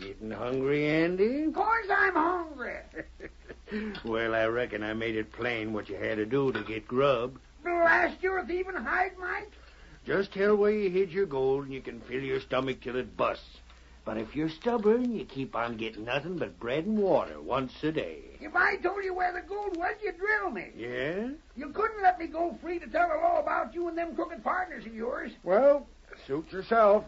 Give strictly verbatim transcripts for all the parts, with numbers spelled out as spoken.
Getting hungry, Andy? Of course I'm hungry. Well, I reckon I made it plain what you had to do to get grub. Blast your thieving hide, Mike. Just tell where you hid your gold and you can fill your stomach till it busts. But if you're stubborn, you keep on getting nothing but bread and water once a day. If I told you where the gold was, you'd drill me. Yeah? You couldn't let me go free to tell the law about you and them crooked partners of yours. Well, suit yourself.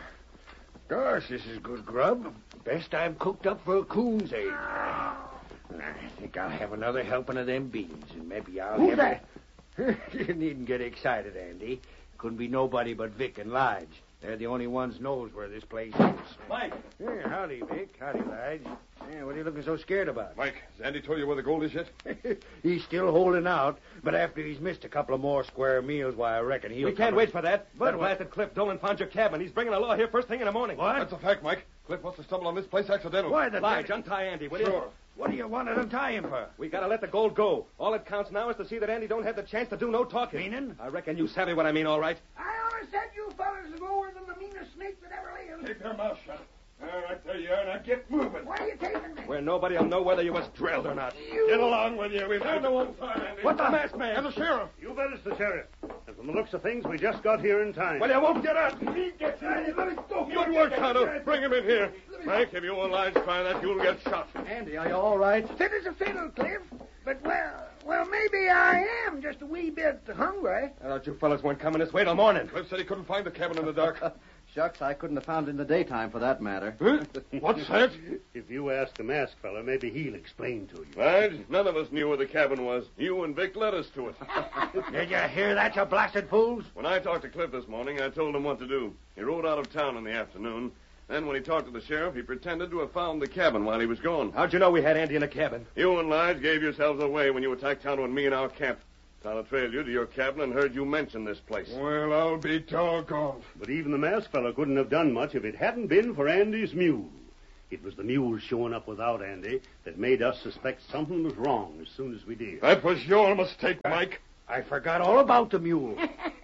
Gosh, this is good grub. Best I've cooked up for a coon's age. I think I'll have another helping of them beans, and maybe I'll Who's have... Who's that? You needn't get excited, Andy. Couldn't be nobody but Vic and Lige. They're the only ones knows where this place is. Mike. Yeah, howdy, Vic. Howdy, Lige. Yeah, what are you looking so scared about? Mike, has Andy told you where the gold is yet? He's still holding out, but after he's missed a couple of more square meals, why, I reckon he'll... We can't come wait and... for that. But That what? blasted Cliff Dolan found your cabin. He's bringing a law here first thing in the morning. What? That's a fact, Mike. Cliff must have stumbled on this place accidentally. Why, the... Lige, untie Andy, will you? Sure. What do you want to untie him for? We gotta let the gold go. All it counts now is to see that Andy don't have the chance to do no talking. Meaning? I reckon you savvy what I mean, all right. I always said you fellas is lower than the meanest snake that ever lived. Keep your mouth shut. All right, there you are. Now get moving. Where are you taking me? Where nobody will know whether you was drilled or not. Get along with you. We've had no one time, Andy. What the masked man? And the sheriff. You bet it's the sheriff. And from the looks of things, we just got here in time. Well, you won't get out. He gets in. Let me go. Good work, Tonto. Bring him in here. Mike, if you and Lige try that, you'll get shot. Andy, are you all right? Fit as a fiddle, Cliff. But, well, well, maybe I am just a wee bit hungry. I thought you fellas weren't coming this way till morning. Cliff said he couldn't find the cabin in the dark. Shucks, I couldn't have found it in the daytime for that matter. Huh? What's that? If you ask the masked fella, maybe he'll explain to you. Lige, none of us knew where the cabin was. You and Vic led us to it. Did you hear that, you blasted fools? When I talked to Cliff this morning, I told him what to do. He rode out of town in the afternoon. Then when he talked to the sheriff, he pretended to have found the cabin while he was gone. How'd you know we had Andy in the cabin? You and Lige gave yourselves away when you attacked Tonto and me in our camp. Tonto trailed you to your cabin and heard you mention this place. Well, I'll be doggone. But even the masked fella couldn't have done much if it hadn't been for Andy's mule. It was the mule showing up without Andy that made us suspect something was wrong as soon as we did. That was your mistake, Mike. I forgot all about the mule.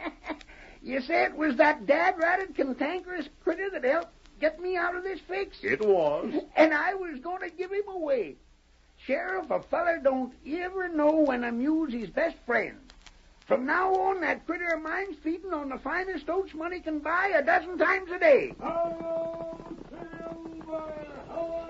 You say it was that dad-ratted, cantankerous critter that helped get me out of this fix? It was. And I was going to give him away. Sheriff, a feller don't ever know when a mule's his best friend. From now on, that critter of mine's feeding on the finest oats money can buy a dozen times a day. Hello, Silver!